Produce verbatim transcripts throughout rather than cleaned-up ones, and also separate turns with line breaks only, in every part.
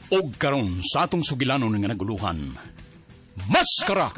Og karon sa atong sugilanon nga naguluhan, Maskara!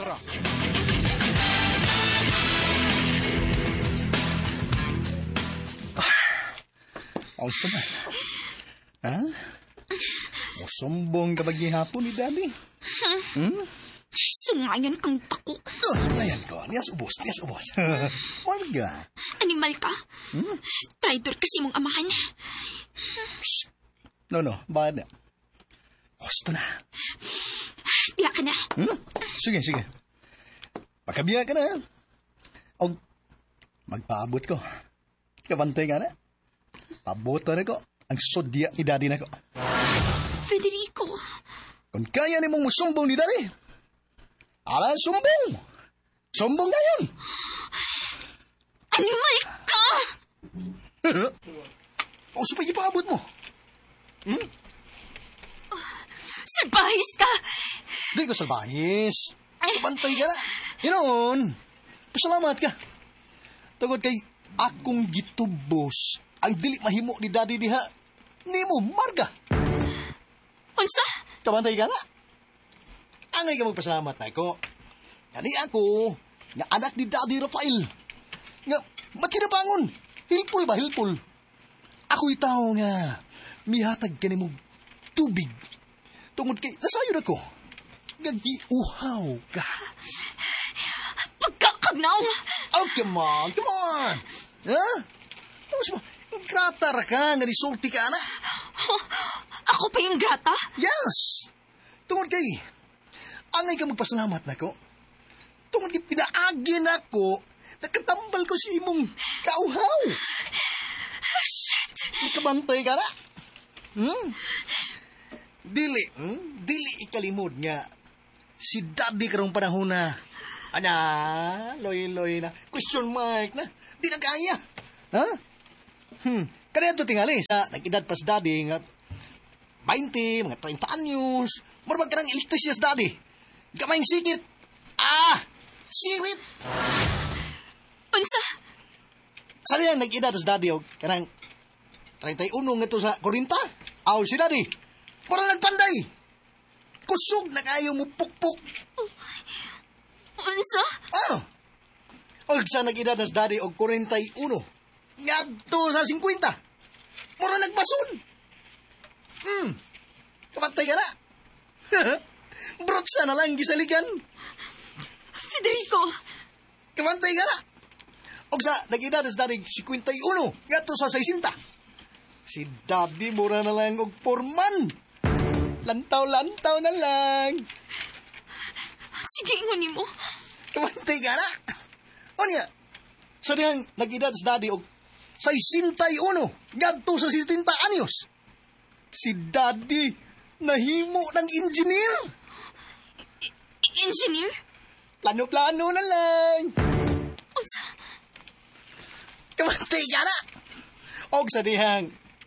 Ang sama. Ha? Musumbong ka hapon ni Daddy? Hmm?
Sungayan kang tako.
Oh, ayan ko. Niyas ubos, niyas ubos. Marga.
Animal ka? Hmm? Traitor kasi mong amahan.
Psst. No, no. Bakit na? Gusto na.
Diya ka na.
Hmm? Sige, sige. Pagkabiya ka na. O, magpaabot ko. Kabantay ka na. Paboto na ko ang sodya ni Daddy na ko.
Federico.
Kung kaya ni mong musumbong ni Daddy, ala sumbong. Sumbong na yun.
Animal ka!
O, so pa ipaabot mo. Hmm?
Salbahis ka!
Di ko salbahis. Kabantay ka na. Ginoon. Pasalamat ka. Tugod kay akong gitubos ang dili mahimo ni Daddy diha. Nimo, Marga.
Unsa?
Kabantay ka na. Angay ka magpasalamat na ko. Kani ako, nga anak ni Daddy Rafael. Nga, matinabangon. Hilpul ba, hilpul? Ako'y tao nga, mihatag ka ni mong tubig. Tungod kay, nasayon ako. Nga, giuhaw ka.
Pagkakagnaw!
Oh, come on, come on. Ha? Tapos mo, ingrata ra ka, nga nisulti ka na.
Oh, ako pa yung grata?
Yes! Tungod kay, angay ka magpasalamat na ko. Tungod kay, pinaagin ako, nakatambal ko si imong kauhaw.
Shit!
Ikabantay ka na. Hmm? Dili, hmm? Dili ikalimod nga. Si Daddy karong panahon na. Ana, loy-loy na. Question mark na. Di na kaya. Ha? Hmm. Kaya ito tingali sa nag-edad pa si Daddy nga twenty, mga thirty anyos. Marabag ka ng electricious Daddy. Gamayng sigit. Ah! Sirit!
Unsa?
Sali yan nag-edad sa Daddy o kanang thirty-one nga ito sa Corinta. Aw si Daddy. Para nagpanday. Kusog na kayo mo pukpuk.
Unsa?
Ano? O sa nag-edad na sa Daddy o forty-one. Nga to sa fifty. Mura nagbason. Hmm. Kapantay ka na. Brotsa na lang gisalikan.
Federico!
Kapantay ka na. O sa nag-edad na sa Daddy fifty-one. Nga to sa sixty. Si Daddy mura na lang og forman. Lantaw-lantaw na lang.
Sige, ingon mo.
Kamantay ka na. O niya, so dihang nag-edad sa Daddy og sixty-one, ngadto sa sixty anyos. Si Daddy nahimo ng engineer.
I- engineer?
Plano-plano na lang.
Unsa?
Kamantay ka na. Og sa dihang,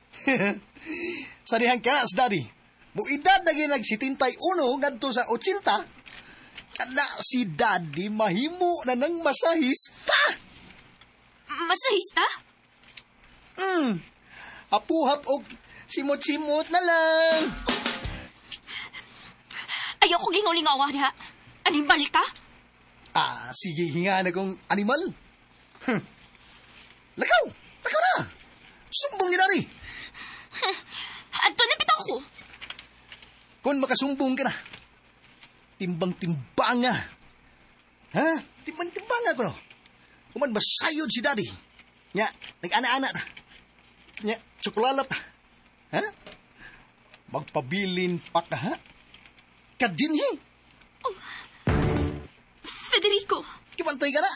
sa dihang ka na sa Daddy, muedad na ginag seventy-one ngadto sa eighty, kana si Daddy mahimo na ng masahista.
Masahista?
Hmm, hapuhap og simot-simot na lang.
Ayoko gingulingawa diha. Animal ka?
Ah, sige hinga na kong animal. Hmm. Lakaw! Lakaw na! Sumbong ni Daddy.
Adto na bitaw ko.
Kung makasumbong ka na, timbang-timbanga. Ha? Timbang-timbanga ko no. Kuman masayod si Daddy. Nya, nag-ana-ana ta. Nya, tsukulalat ta. Ha? Magpabilin pa ka, ha? Kadinhi.
Oh. Federico.
Kibantay ka na.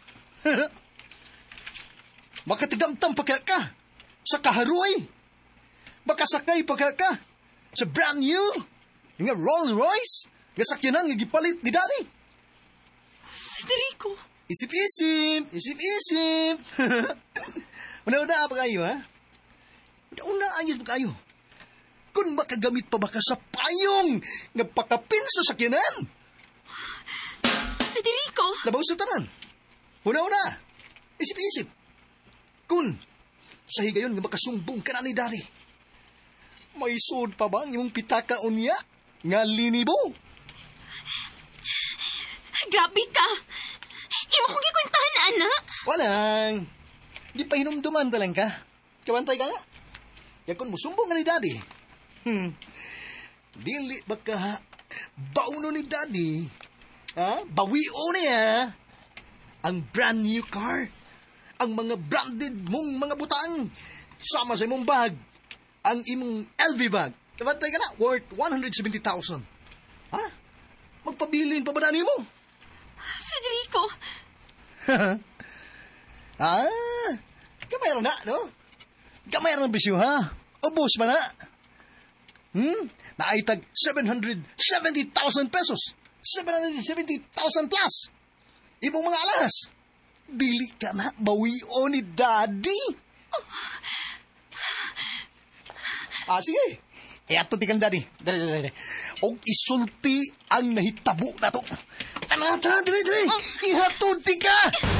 Makatigamtam pa ka ka sa kaharoy. Makasakay pa ka ka sa brand new nga Rolls Royce nga sakyanan nga gipalit ni Daddy.
Federico.
Isip-isip, isip-isip. Una-una pa kayo, ha? Una-una ayos pa kayo. Kung makagamit pa ba ka sa payong nga pakapin sa sakyanan?
Federico.
Labaw sa tanan. Una-una, isip-isip. Kung sa higayon nga makasumbong ka na ni Daddy, May sud pa ba ang imong pitaka unya? Nga linibo?
Grabe ka. Imo kong gikwentahan na, anak.
Walang. Di pa hinumduman talang ka. Kabantay ka nga. Yakon mo sumbong nga ni Daddy. Hmm. Dili ba ka bauno ni Daddy? Ha? Bawio niya. Ang brand new car. Ang mga branded mong mga butang. Sama sa imong bag. Ang imong L V bag. Kabantay ka na. Worth one hundred seventy thousand. Ha? Magpabilin pa ba na mo?
Federico.
Ah, kamay na, no? Kamay na bisyo, ha? Ubus ba na? Hmm? Naitag seven hundred seventy thousand pesos. seven hundred seventy thousand plus. Ibong mga alas. Dili ka na mawio ni Daddy. Ah, sige. E ato ti kang Daddy. Dali, dali, dali. Og isulti ang nahitabo na to. Tanata, dali, dali. Ihatod ti ka.